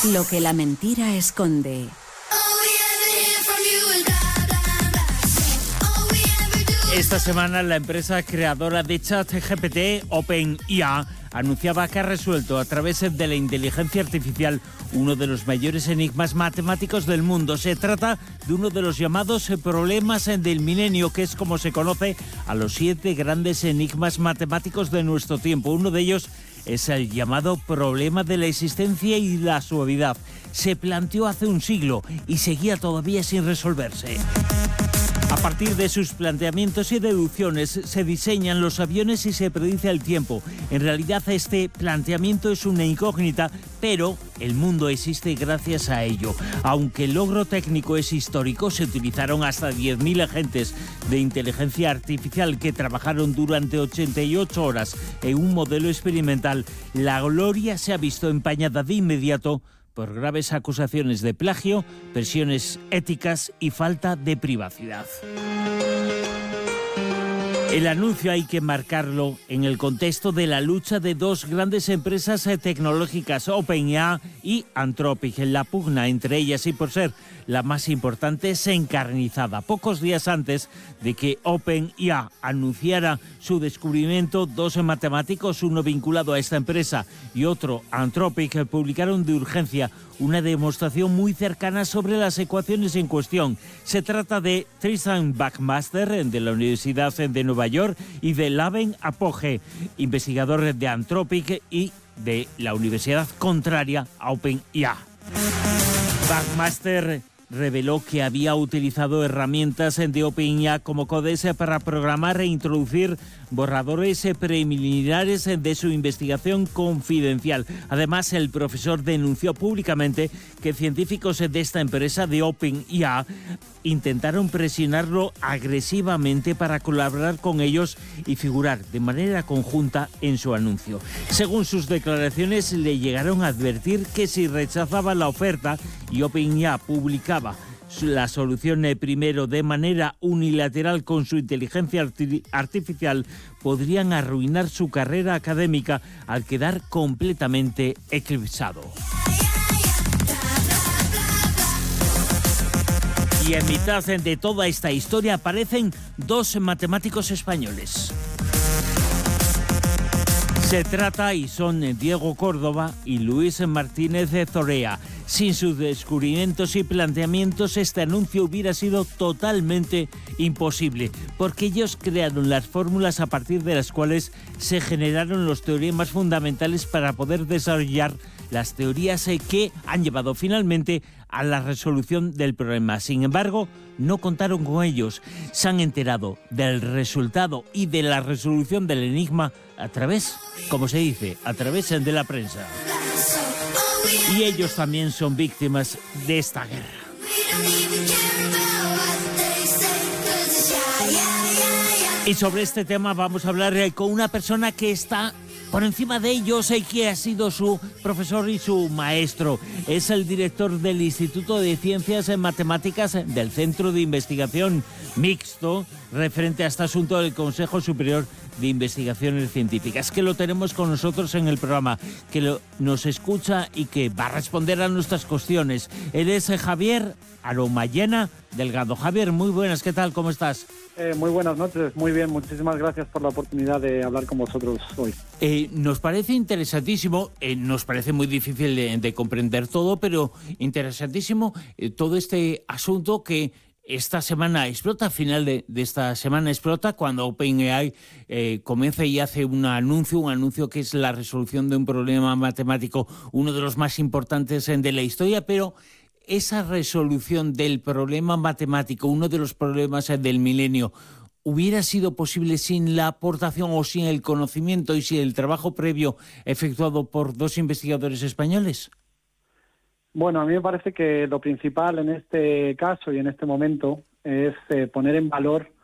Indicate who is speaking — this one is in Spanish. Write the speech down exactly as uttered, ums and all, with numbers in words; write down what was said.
Speaker 1: Lo que la mentira esconde.
Speaker 2: Esta semana la empresa creadora de ChatGPT, OpenAI, anunciaba que ha resuelto a través de la inteligencia artificial uno de los mayores enigmas matemáticos del mundo. Se trata de uno de los llamados problemas del milenio, que es como se conoce a los siete grandes enigmas matemáticos de nuestro tiempo. Uno de ellos es el llamado problema de la existencia y la suavidad. Se planteó hace un siglo y seguía todavía sin resolverse. A partir de sus planteamientos y deducciones se diseñan los aviones y se predice el tiempo. En realidad este planteamiento es una incógnita, pero el mundo existe gracias a ello. Aunque el logro técnico es histórico, se utilizaron hasta diez mil agentes de inteligencia artificial que trabajaron durante ochenta y ocho horas en un modelo experimental. La gloria se ha visto empañada de inmediato por graves acusaciones de plagio, presiones éticas y falta de privacidad. El anuncio hay que marcarlo en el contexto de la lucha de dos grandes empresas tecnológicas, OpenAI y Anthropic. La pugna entre ellas, y por ser la más importante, es encarnizada. Pocos días antes de que OpenAI anunciara su descubrimiento, dos matemáticos, uno vinculado a esta empresa y otro Anthropic, publicaron de urgencia una demostración muy cercana sobre las ecuaciones en cuestión. Se trata de Tristan Buckmaster, de la Universidad de Nueva York, y de Laven Apoge, investigador de Anthropic y de la universidad contraria a OpenAI. Buckmaster reveló que había utilizado herramientas de OpenAI como Codex para programar e introducir borradores preliminares de su investigación confidencial. Además, el profesor denunció públicamente que científicos de esta empresa, de OpenAI, intentaron presionarlo agresivamente para colaborar con ellos y figurar de manera conjunta en su anuncio. Según sus declaraciones, le llegaron a advertir que si rechazaba la oferta y OpenAI publicaba la solución primero de manera unilateral con su inteligencia arti- artificial, podrían arruinar su carrera académica al quedar completamente eclipsado. Y en mitad de toda esta historia aparecen dos matemáticos españoles. Se trata y son Diego Córdoba y Luis Martínez Zorea. Sin sus descubrimientos y planteamientos, este anuncio hubiera sido totalmente imposible, porque ellos crearon las fórmulas a partir de las cuales se generaron los teoremas fundamentales para poder desarrollar las teorías que han llevado finalmente a la resolución del problema. Sin embargo, no contaron con ellos. Se han enterado del resultado y de la resolución del enigma a través, como se dice, a través de la prensa. Y ellos también son víctimas de esta guerra. Y sobre este tema vamos a hablar con una persona que está por encima de ellos y que ha sido su profesor y su maestro. Es el director del Instituto de Ciencias en Matemáticas del Centro de Investigación Mixto, referente a este asunto del Consejo Superior de Investigaciones Científicas, que lo tenemos con nosotros en el programa, que lo, nos escucha y que va a responder a nuestras cuestiones. Él es Javier Aromayena Delgado. Javier, muy buenas, ¿qué tal? ¿Cómo estás?
Speaker 3: Eh, muy buenas noches, muy bien, muchísimas gracias por la oportunidad de hablar con vosotros hoy.
Speaker 2: Eh, nos parece interesantísimo, eh, nos parece muy difícil de, de comprender todo, pero interesantísimo eh, todo este asunto que esta semana explota, al final de, de esta semana explota, cuando OpenAI eh, comienza y hace un anuncio, un anuncio que es la resolución de un problema matemático, uno de los más importantes de la historia, pero esa resolución del problema matemático, uno de los problemas del milenio, ¿hubiera sido posible sin la aportación o sin el conocimiento y sin el trabajo previo efectuado por dos investigadores españoles?
Speaker 3: Bueno, a mí me parece que lo principal en este caso y en este momento es eh, poner en valor